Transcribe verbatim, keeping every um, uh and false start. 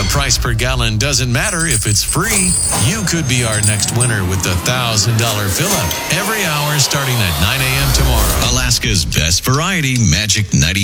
price per gallon doesn't matter if it's free. You could be our next winner with the one thousand dollars fill-up every hour starting at nine a.m. tomorrow. Alaska's best variety, Magic ninety.